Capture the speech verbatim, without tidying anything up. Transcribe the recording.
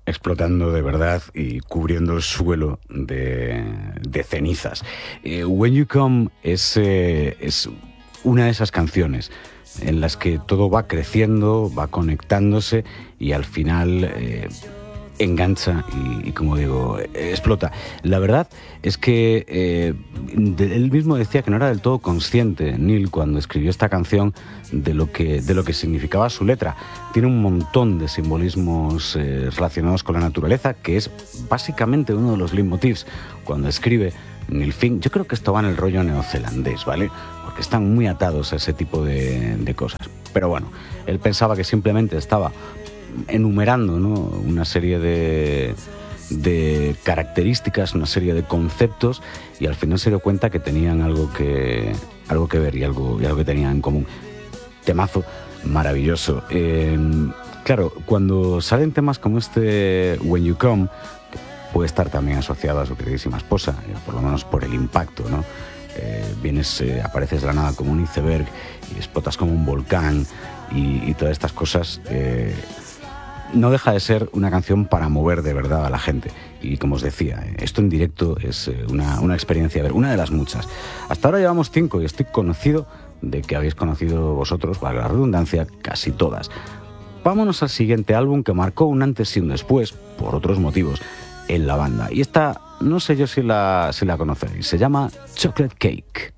explotando de verdad y cubriendo el suelo de, de cenizas. Eh, When You Come es, eh, es una de esas canciones en las que todo va creciendo, va conectándose y al final eh, engancha y, y, como digo, explota. La verdad es que eh, de, él mismo decía que no era del todo consciente, Neil, cuando escribió esta canción, de lo que, de lo que significaba su letra. Tiene un montón de simbolismos eh, relacionados con la naturaleza, que es básicamente uno de los leitmotivs cuando escribe Neil Finn. Yo creo que esto va en el rollo neozelandés, ¿vale? Porque están muy atados a ese tipo de, de cosas. Pero bueno, él pensaba que simplemente estaba enumerando, ¿no?, una serie de, de características, una serie de conceptos, y al final se dio cuenta que tenían algo que, algo que ver y algo, y algo que tenían en común. Temazo maravilloso. Eh, claro, cuando salen temas como este When You Come, que puede estar también asociado a su queridísima esposa, por lo menos por el impacto, ¿no? Eh, vienes, eh, apareces de la nada como un iceberg y explotas como un volcán y, y todas estas cosas. Eh, no deja de ser una canción para mover de verdad a la gente. Y como os decía, esto en directo es una, una experiencia, a ver, una de las muchas. Hasta ahora llevamos cinco y estoy conocido de que habéis conocido vosotros, valga la redundancia, casi todas. Vámonos al siguiente álbum que marcó un antes y un después, por otros motivos, en la banda. Y esta, no sé yo si la, si la conocéis, se llama Chocolate Cake.